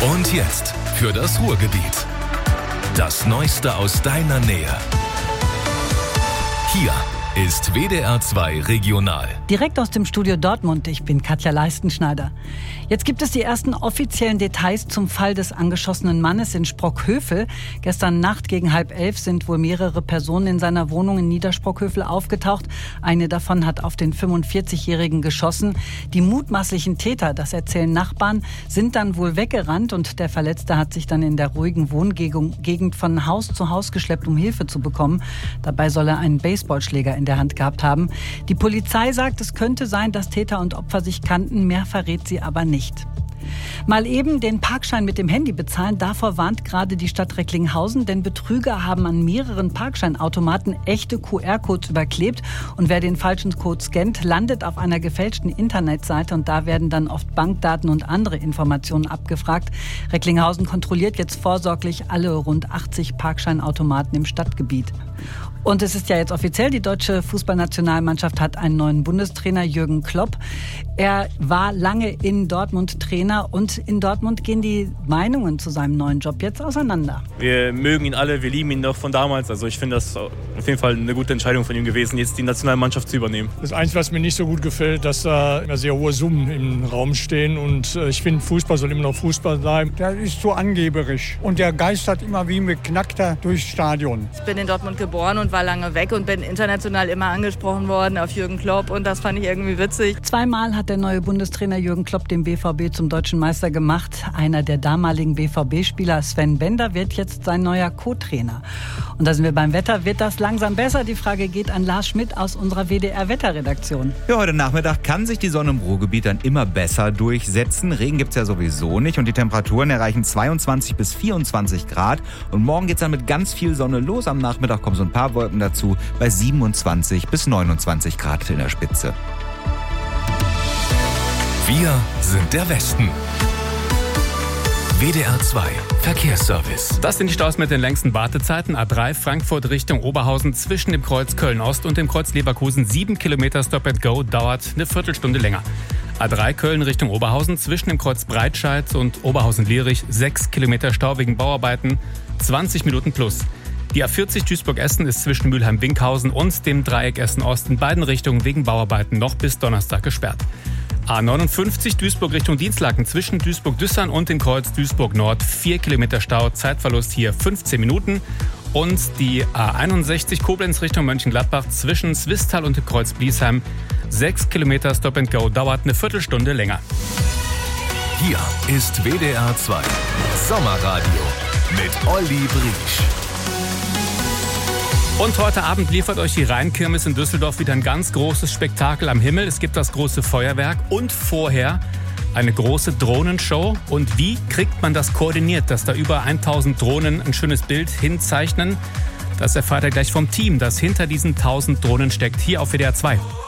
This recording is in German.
Und jetzt für das Ruhrgebiet. Das Neueste aus deiner Nähe. Hier ist WDR 2 Regional. Direkt aus dem Studio Dortmund, ich bin Katja Leistenschneider. Jetzt gibt es die ersten offiziellen Details zum Fall des angeschossenen Mannes in Sprockhövel. Gestern Nacht gegen 10:30 sind wohl mehrere Personen in seiner Wohnung in Niedersprockhövel aufgetaucht. Eine davon hat auf den 45-Jährigen geschossen. Die mutmaßlichen Täter, das erzählen Nachbarn, sind dann wohl weggerannt und der Verletzte hat sich dann in der ruhigen Wohngegend von Haus zu Haus geschleppt, um Hilfe zu bekommen. Dabei soll er einen Baseballschläger in der Hand gehabt haben. Die Polizei sagt, es könnte sein, dass Täter und Opfer sich kannten. Mehr verrät sie aber nicht. Mal eben den Parkschein mit dem Handy bezahlen, davor warnt gerade die Stadt Recklinghausen, denn Betrüger haben an mehreren Parkscheinautomaten echte QR-Codes überklebt und wer den falschen Code scannt, landet auf einer gefälschten Internetseite und da werden dann oft Bankdaten und andere Informationen abgefragt. Recklinghausen kontrolliert jetzt vorsorglich alle rund 80 Parkscheinautomaten im Stadtgebiet. Und es ist ja jetzt offiziell, die deutsche Fußballnationalmannschaft hat einen neuen Bundestrainer, Jürgen Klopp. Er war lange in Dortmund Trainer und in Dortmund gehen die Meinungen zu seinem neuen Job jetzt auseinander. Wir mögen ihn alle, wir lieben ihn noch von damals. Also ich finde das auf jeden Fall eine gute Entscheidung von ihm gewesen, jetzt die Nationalmannschaft zu übernehmen. Das Einzige, was mir nicht so gut gefällt, dass da immer sehr hohe Summen im Raum stehen. Und ich finde, Fußball soll immer noch Fußball bleiben. Der ist so angeberisch und der geistert immer wie ein Beknackter durchs Stadion. Ich bin in Dortmund geboren und war lange weg und bin international immer angesprochen worden auf Jürgen Klopp und das fand ich irgendwie witzig. Zweimal hat der neue Bundestrainer Jürgen Klopp den BVB zum deutschen Meister gemacht. Einer der damaligen BVB-Spieler, Sven Bender, wird jetzt sein neuer Co-Trainer. Und da sind wir beim Wetter. Wird das langsam besser? Die Frage geht an Lars Schmidt aus unserer WDR-Wetterredaktion. Ja, heute Nachmittag kann sich die Sonne im Ruhrgebiet dann immer besser durchsetzen. Regen gibt's ja sowieso nicht und die Temperaturen erreichen 22 bis 24 Grad. Und morgen geht's dann mit ganz viel Sonne los. Am Nachmittag kommen so ein paar Wolken dazu bei 27 bis 29 Grad in der Spitze. Wir sind der Westen. WDR 2 Verkehrsservice. Das sind die Staus mit den längsten Wartezeiten. A3 Frankfurt Richtung Oberhausen zwischen dem Kreuz Köln-Ost und dem Kreuz Leverkusen. 7 Kilometer Stop and Go, dauert eine Viertelstunde länger. A3 Köln Richtung Oberhausen zwischen dem Kreuz Breitscheid und Oberhausen-Lierich. 6 Kilometer Stau wegen Bauarbeiten, 20 Minuten plus. Die A40 Duisburg-Essen ist zwischen Mülheim-Winkhausen und dem Dreieck Essen-Ost in beiden Richtungen wegen Bauarbeiten noch bis Donnerstag gesperrt. A59 Duisburg Richtung Dienstlaken zwischen Duisburg-Düssern und dem Kreuz Duisburg-Nord. 4 Kilometer Stau, Zeitverlust hier 15 Minuten. Und die A61 Koblenz Richtung Mönchengladbach zwischen Swisttal und dem Kreuz Bliesheim. 6 Kilometer Stop and Go, dauert eine Viertelstunde länger. Hier ist WDR 2 Sommerradio mit Olli Briesch. Und heute Abend liefert euch die Rheinkirmes in Düsseldorf wieder ein ganz großes Spektakel am Himmel. Es gibt das große Feuerwerk und vorher eine große Drohnenshow. Und wie kriegt man das koordiniert, dass da über 1000 Drohnen ein schönes Bild hinzeichnen? Das erfahrt ihr gleich vom Team, das hinter diesen 1000 Drohnen steckt, hier auf WDR 2.